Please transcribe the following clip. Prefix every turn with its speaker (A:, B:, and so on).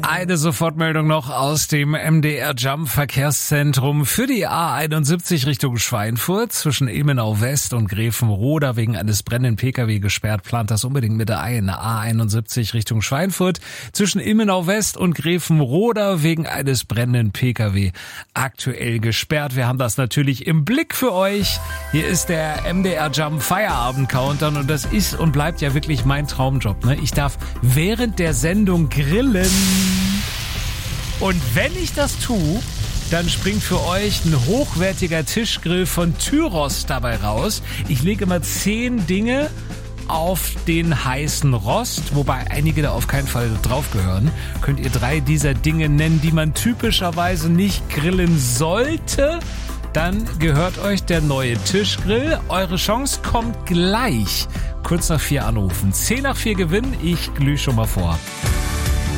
A: Eine Sofortmeldung noch aus dem MDR Jump Verkehrszentrum für die A71 Richtung Schweinfurt zwischen Ilmenau West und Grevenroda wegen eines brennenden Pkw gesperrt. Plant das unbedingt mit der A71 Richtung Schweinfurt zwischen Ilmenau West und Grevenroda wegen eines brennenden Pkw aktuell gesperrt. Wir haben das natürlich im Blick für euch. Hier ist der MDR Jump Feierabend Countdown und das ist und bleibt ja wirklich mein Traumjob. Ne? Ich darf während der Sendung grillen. Und wenn ich das tue, dann springt für euch ein hochwertiger Tischgrill von Tyros dabei raus. Ich lege immer 10 Dinge auf den heißen Rost, wobei einige da auf keinen Fall drauf gehören. Könnt ihr 3 dieser Dinge nennen, die man typischerweise nicht grillen sollte? Dann gehört euch der neue Tischgrill. Eure Chance kommt gleich. Kurz nach 4 anrufen. 10 nach 4 gewinnen. Ich glühe schon mal vor.